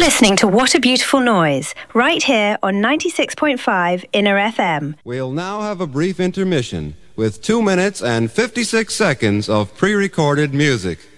listening to What a Beautiful Noise, right here on 96.5 Inner FM. We'll now have a brief intermission with 2 minutes and 56 seconds of pre-recorded music.